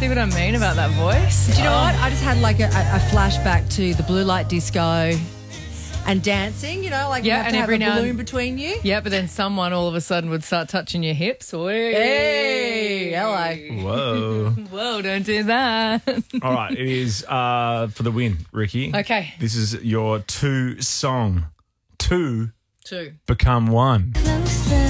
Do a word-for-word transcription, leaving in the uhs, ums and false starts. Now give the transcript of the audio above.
See what I mean about that voice? Do you know what? I just had like a, a flashback to the blue light disco and dancing, you know, like Yeah, you have and to every have now a and- balloon between you. Yeah, but then someone all of a sudden would start touching your hips. Hey, Hey, hello. Whoa. Whoa, don't do that. All right, it is uh, for the win, Ricky. Okay. This is your two song. Two Two. become one.